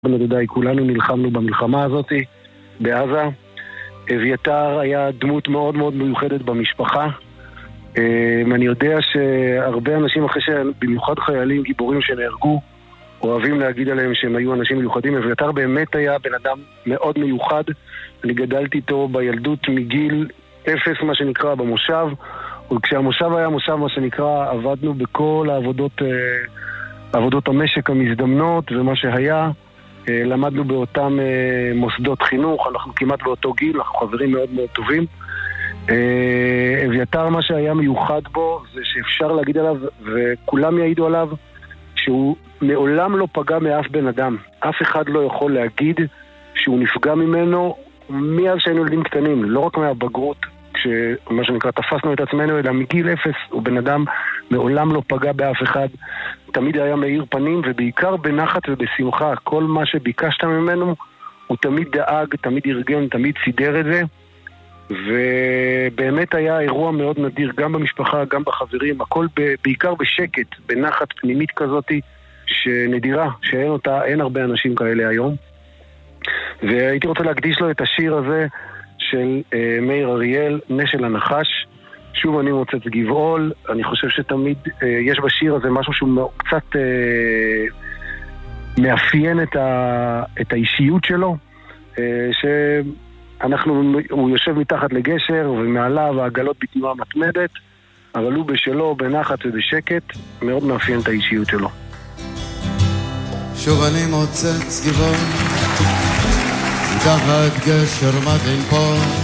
כולנו נלחמנו במלחמה הזאת בעזה. אביתר היה דמות מאוד מאוד מיוחדת במשפחה. אני יודע שהרבה אנשים אחרי במיוחד חיילים גיבורים שנהרגו אוהבים להגיד עליהם שהם היו אנשים מיוחדים. אביתר באמת היה בן אדם מאוד מיוחד. אני גדלתי איתו בילדות מגיל אפס מה שנקרא במושב, וכשהמושב היה מושב מה שנקרא עבדנו בכל עבודות המשק המזדמנות ומה שהיה. למדנו באותם מוסדות חינוך, אנחנו כמעט באותו גיל, אנחנו חברים מאוד מאוד טובים. אביתר מה שהיה מיוחד בו זה שאפשר להגיד עליו, וכולם יעידו עליו, שהוא מעולם לא פגע מאף בן אדם. אף אחד לא יכול להגיד שהוא נפגע ממנו מאז שהיינו ילדים קטנים, לא רק מהבגרות, כשמה שנקרא תפסנו את עצמנו, אלא מגיל אפס הוא בן אדם, מעולם לא פגע באף אחד, תמיד היה מאיר פנים, ובעיקר בנחת ובשמחה. כל מה שביקשת ממנו הוא תמיד דאג, תמיד ארגן, תמיד סידר את זה, ובאמת היה אירוע מאוד נדיר גם במשפחה, גם בחברים, הכל בעיקר בשקט, בנחת פנימית כזאת שנדירה, אין הרבה אנשים כאלה היום. והייתי רוצה להקדיש לו את השיר הזה של מאיר אריאל, נשל הנחש. שוב אני מוצץ גבעול. אני חושב שתמיד יש בשיר הזה משהו שהוא קצת מאפיין את האישיות שלו, הוא יושב מתחת לגשר ומעליו העגלות בתנועה מתמדת, אבל הוא בשלו בנחת ובשקט, מאוד מאפיין את האישיות שלו. שוב אני מוצץ גבעול מתחת גשר מדהים פה,